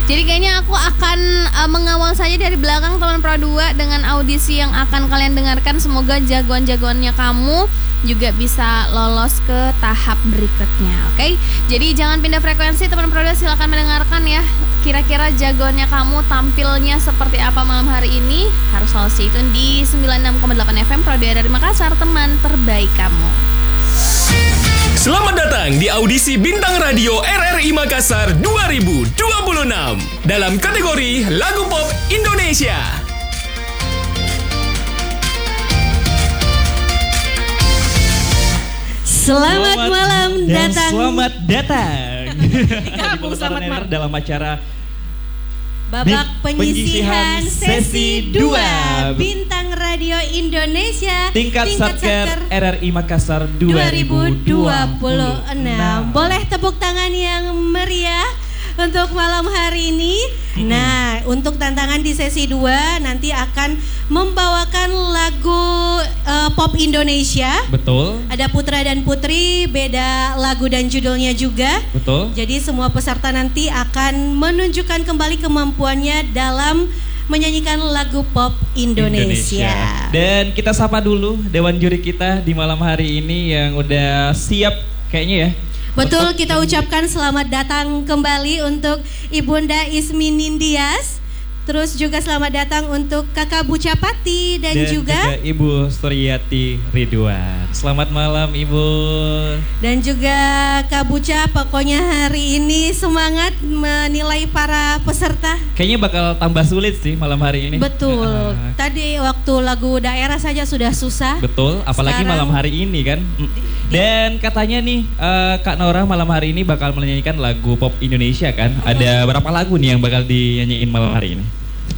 Jadi kayaknya aku akan mengawal saja dari belakang teman Pro 2 dengan audisi yang akan kalian dengarkan. Semoga jagoan-jagoannya kamu juga bisa lolos ke tahap berikutnya. Oke? Jadi jangan pindah frekuensi teman Pro 2, silakan mendengarkan ya. Kira-kira jagoannya kamu tampilnya seperti apa malam hari ini? Harus selalu stay tune di 96,8 FM Pro 2 dari Makassar, teman terbaik kamu. Selamat datang di audisi Bintang Radio RRI Makassar 2026 dalam kategori Lagu Pop Indonesia. Selamat malam dan datang. Selamat datang. Kampung Selamat Malam dalam acara babak penyisihan sesi 2 Bintang Radio Indonesia Tingkat Satker RRI Makassar 2026. Boleh tepuk tangan yang meriah untuk malam hari ini. Nah, untuk tantangan di sesi 2 nanti akan membawakan lagu pop Indonesia. Betul. Ada putra dan putri, beda lagu dan judulnya juga. Betul. Jadi semua peserta nanti akan menunjukkan kembali kemampuannya dalam menyanyikan lagu pop Indonesia. Dan kita sapa dulu dewan juri kita di malam hari ini yang udah siap kayaknya ya. Betul, kita ucapkan selamat datang kembali untuk Ibunda Ismi Nindias. Terus juga selamat datang untuk Kakak Bucapati dan juga Ibu Suryati Ridwan. Selamat malam Ibu. Dan juga Kak Buca, pokoknya hari ini semangat menilai para peserta. Kayaknya bakal tambah sulit sih malam hari ini. Betul. Tadi waktu lagu daerah saja sudah susah. Betul, apalagi sekarang malam hari ini kan. Dan katanya nih Kak Nora malam hari ini bakal menyanyikan lagu pop Indonesia kan. Ada berapa lagu nih yang bakal dinyanyiin malam hari ini?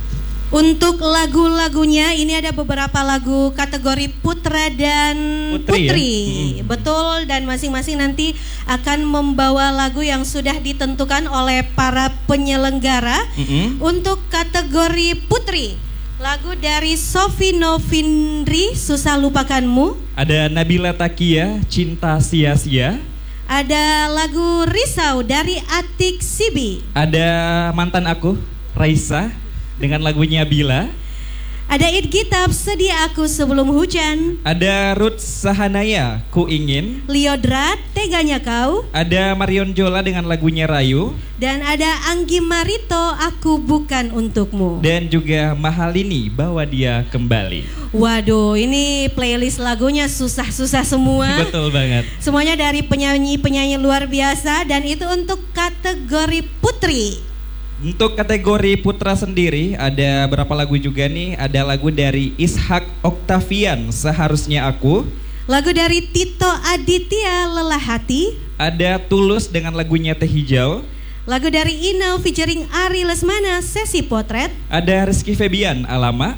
Untuk lagu-lagunya ini ada beberapa lagu kategori putra dan putri. Ya? Betul, dan masing-masing nanti akan membawa lagu yang sudah ditentukan oleh para penyelenggara. Untuk kategori putri, lagu dari Sofi Novindri, Susah Lupakanmu. Ada Nabila Takia, Cinta Sia-sia. Ada lagu Risau dari Atik Sibi. Ada Mantan Aku, Raisa dengan lagunya Bila. Ada Idgitab, Sedia Aku Sebelum Hujan. Ada Ruth Sahanaya, Ku Ingin. Liodrat, Teganya Kau. Ada Marion Jola dengan lagunya Rayu. Dan ada Anggi Marito, Aku Bukan Untukmu. Dan juga Mahalini, Bawa Dia Kembali. Waduh, ini playlist lagunya susah-susah semua. Betul banget. Semuanya dari penyanyi-penyanyi luar biasa. Dan itu untuk kategori putri. Untuk kategori putra sendiri ada berapa lagu juga nih. Ada lagu dari Ishak Octavian, Seharusnya Aku. Lagu dari Tito Aditya, Lelah Hati. Ada Tulus dengan lagunya Teh Hijau. Lagu dari Inau featuring Ari Lesmana, Sesi Potret. Ada Rizky Febian, Alama.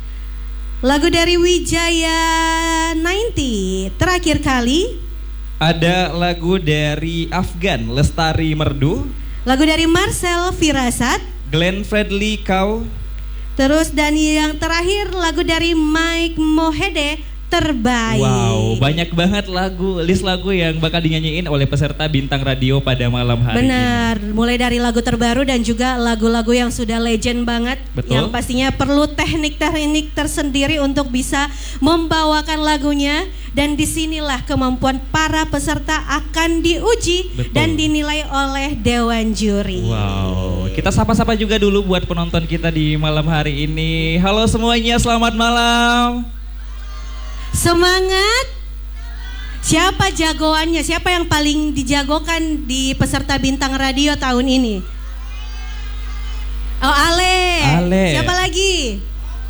Lagu dari Wijaya 90, Terakhir Kali. Ada lagu dari Afgan, Lestari Merdu. Lagu dari Marcel, Firasat. Glenn Fredly, Kau. Terus dan yang terakhir lagu dari Mike Mohede, Terbaik. Wow, banyak banget list lagu yang bakal dinyanyiin oleh peserta Bintang Radio pada malam hari Benar, ini. mulai dari lagu terbaru dan juga lagu-lagu yang sudah legend banget. Betul. Yang pastinya perlu teknik-teknik tersendiri untuk bisa membawakan lagunya. Dan disinilah kemampuan para peserta akan diuji. Betul. Dan dinilai oleh Dewan Juri. Wow, kita sapa-sapa juga dulu buat penonton kita di malam hari ini. Halo semuanya, selamat malam. Semangat. Siapa jagoannya? Siapa yang paling dijagokan di peserta Bintang Radio tahun ini? Oh, Ale. Siapa lagi?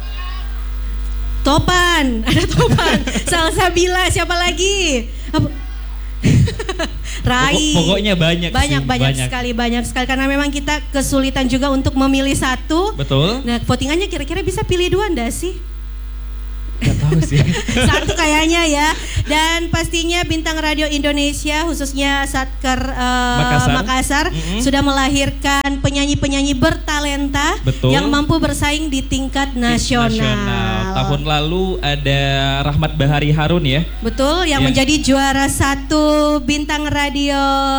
Topan. Ada Topan. Salsabila. Siapa lagi? Rai. Pokoknya banyak sekali karena memang kita kesulitan juga untuk memilih satu. Betul. Nah, votingannya kira-kira bisa pilih dua enggak sih? Gak tahu sih. Satu kayaknya ya. Dan pastinya Bintang Radio Indonesia khususnya Satker Makassar sudah melahirkan penyanyi-penyanyi bertalenta. Betul. Yang mampu bersaing di tingkat nasional. Tahun lalu ada Rahmat Bahari Harun ya. Betul, yang menjadi juara 1 Bintang Radio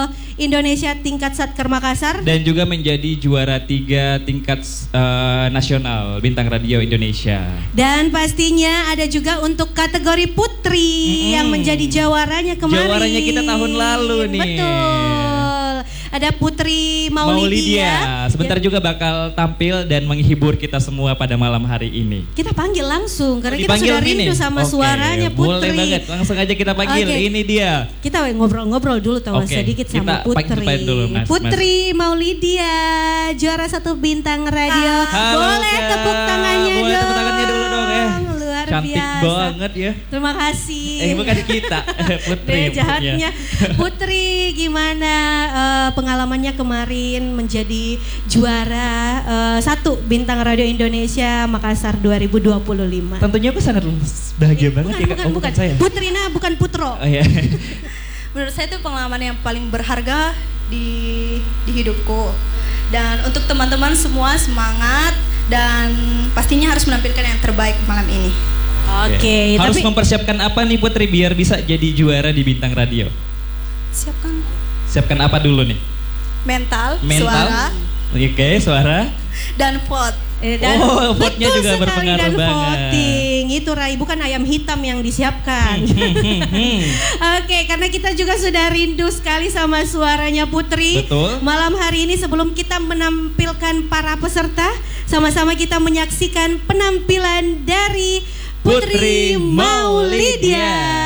Indonesia tingkat Satker Makassar. Dan juga menjadi juara 3 tingkat nasional Bintang Radio Indonesia. Dan pastinya ada juga untuk kategori putri yang menjadi jawaranya kemarin. Jawaranya kita tahun lalu nih. Betul. Ada Putri Maulidia. Sebentar juga bakal tampil dan menghibur kita semua pada malam hari ini. Kita panggil langsung karena kita Dipanggil sudah rindu sama suaranya Putri. Boleh banget, langsung aja kita panggil. Ini dia. Kita ngobrol-ngobrol dulu tahu sedikit sama Putri. Dulu, Putri Maulidia, juara 1 Bintang Radio. Halo, boleh tepuk tangannya boleh dong. tepuk tangannya dulu dong Luar Cantik biasa. banget ya. Terima kasih. Bukan kita, Putri. Jahatnya. Putri, gimana pengalamannya kemarin menjadi juara 1 Bintang Radio Indonesia Makassar 2025? Tentunya aku sangat bahagia banget ya. Bukan saya. Putrina bukan Putro. Oh iya. Menurut saya itu pengalaman yang paling berharga di hidupku. Dan untuk teman-teman semua semangat dan pastinya harus menampilkan yang terbaik malam ini. Oke, Harus tapi mempersiapkan apa nih Putri biar bisa jadi juara di Bintang Radio? Siapkan apa dulu nih? Mental. Suara. Oke, suara. Dan vote. Vote-nya betul juga sekali, berpengaruh dan banget. voting itu Rai, bukan ayam hitam yang disiapkan. Oke, karena kita juga sudah rindu sekali sama suaranya Putri. Betul. Malam hari ini sebelum kita menampilkan para peserta, sama-sama kita menyaksikan penampilan dari Putri Maulidia.